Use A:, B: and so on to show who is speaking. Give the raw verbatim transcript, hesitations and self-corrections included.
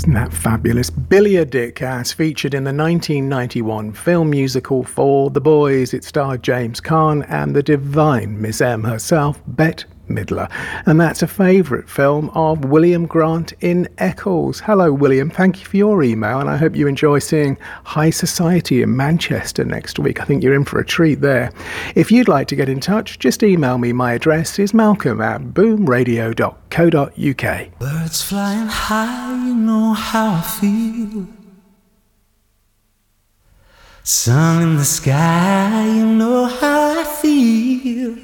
A: Isn't that fabulous? Billy a Dick, as featured in the nineteen ninety-one film musical for The Boys. It starred James Caan and the divine Miss M herself, Bette Midler. And that's a favourite film of William Grant in Eccles. Hello, William. Thank you for your email, and I hope you enjoy seeing High Society in Manchester next week. I think you're in for a treat there. If you'd like to get in touch, just email me. My address is malcolm at boom radio dot co dot uk.
B: Birds flying high, you know how I feel. Sun in the sky, you know how I feel.